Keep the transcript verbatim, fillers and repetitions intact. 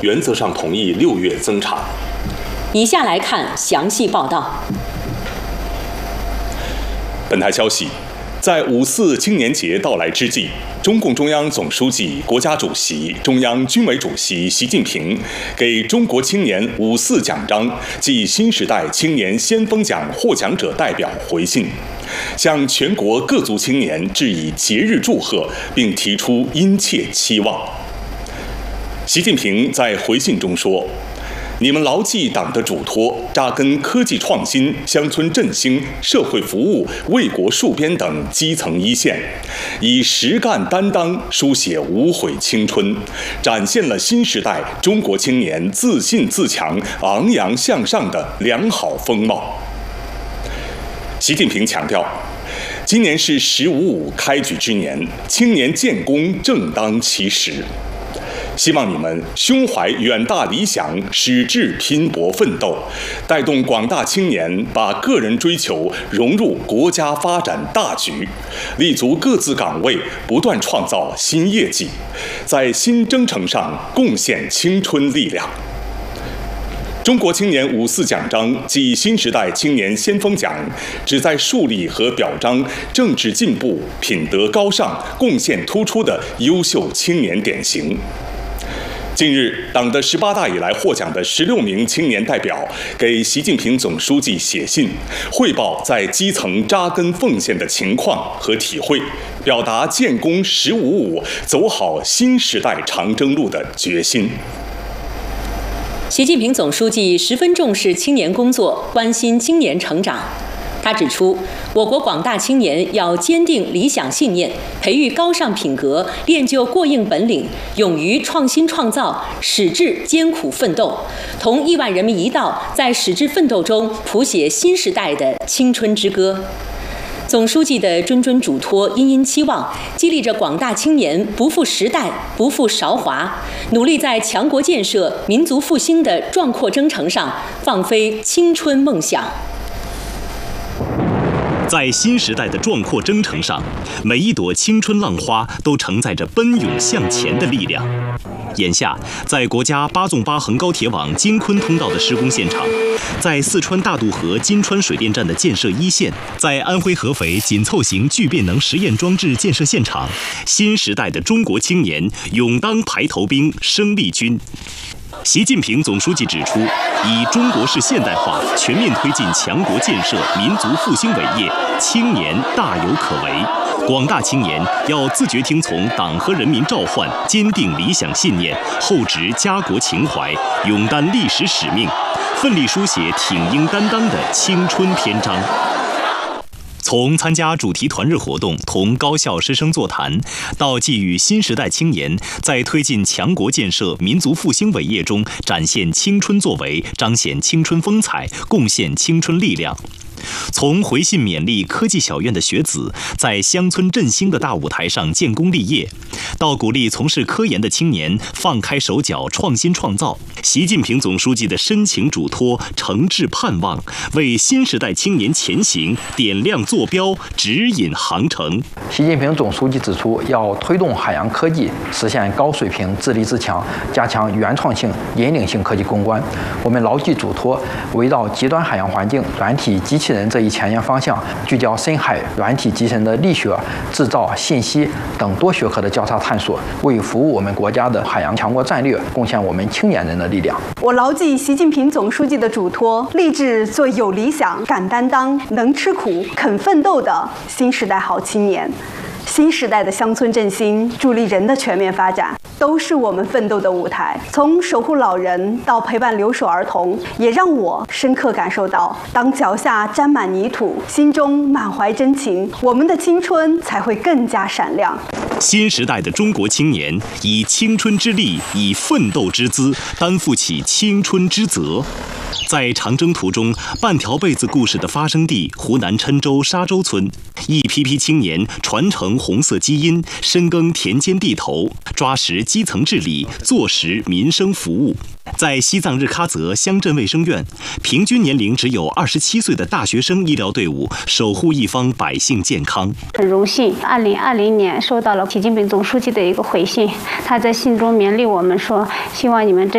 原则上同意六月增产。 以下来看详细报道。 本台消息，在五四青年节到来之际，中共中央总书记、国家主席、中央军委主席习近平给中国青年五四奖章暨新时代青年先锋奖获奖者代表回信，向全国各族青年致以节日祝贺，并提出殷切期望。习近平在回信中说：“你们牢记党的嘱托，扎根科技创新、乡村振兴、社会服务、为国戍边等基层一线，以实干担当书写无悔青春，展现了新时代中国青年自信自强、昂扬向上的良好风貌。”习近平强调，今年是“十五五”开举之年，青年建功正当其时。希望你们胸怀远大理想，矢志拼搏奋斗，带动广大青年把个人追求融入国家发展大局，立足各自岗位，不断创造新业绩，在新征程上贡献青春力量。中国青年五四奖章暨新时代青年先锋奖，旨在树立和表彰政治进步、品德高尚、贡献突出的优秀青年典型。近日，党的十八大以来获奖的十六名青年代表给习近平总书记写信，汇报在基层扎根奉献的情况和体会，表达建功“十五五”走好新时代长征路的决心。 习近平总书记十分重视青年工作，关心青年成长。他指出，我国广大青年要坚定理想信念，培育高尚品格，练就过硬本领，勇于创新创造，矢志艰苦奋斗，同亿万人民一道，在矢志奋斗中谱写新时代的青春之歌。总书记的谆谆嘱托、殷殷期望，激励着广大青年不负时代、不负韶华，努力在强国建设、民族复兴的壮阔征程上放飞青春梦想。 在新时代的壮阔征程上，每一朵青春浪花都承载着奔涌向前的力量。眼下，在国家八纵八横高铁网京昆通道的施工现场，在四川大渡河金川水电站的建设一线，在安徽合肥紧凑型聚变能实验装置建设现场，新时代的中国青年勇当排头兵、生力军。习近平总书记指出，以中国式现代化全面推进强国建设、民族复兴伟业，青年大有可为。广大青年要自觉听从党和人民召唤，坚定理想信念，厚植家国情怀，勇担历史使命，奋力书写挺膺担当的青春篇章。从参加主题团日活动、同高校师生座谈，到寄予新时代青年在推进强国建设、民族复兴伟业中展现青春作为、彰显青春风采、贡献青春力量。从回信勉励科技小院的学子在乡村振兴的大舞台上建功立业，到鼓励从事科研的青年放开手脚创新创造，习近平总书记的深情嘱托、诚挚盼望，为新时代青年前行点亮坐标、指引航程。 习近平总书记指出，要推动海洋科技实现高水平自立自强，加强原创性、引领性科技攻关。我们牢记嘱托，围绕极端海洋环境、软体、机器人这一前沿方向，聚焦深海软体集成的力学、制造、信息等多学科的交叉探索，为服务我们国家的海洋强国战略贡献我们青年人的力量。 我牢记习近平总书记的嘱托，立志做有理想、敢担当、能吃苦、肯奋斗的新时代好青年。新时代的乡村振兴，助力人的全面发展，都是我们奋斗的舞台。从守护老人到陪伴留守儿童，也让我深刻感受到，当脚下沾满泥土，心中满怀真情，我们的青春才会更加闪亮。 新时代的中国青年以青春之力，以奋斗之姿，担负起青春之责。在长征途中，半条被子故事的发生地湖南郴州沙洲村，一批批青年传承红色基因，深耕田间地头，抓实基层治理，做实民生服务。在西藏日喀则乡镇卫生院，平均年龄只有二十七岁的大学生医疗队伍守护一方百姓健康。 很荣幸，二零二零年收到了习近平总书记的一个回信，他在信中勉励我们说，希望你们这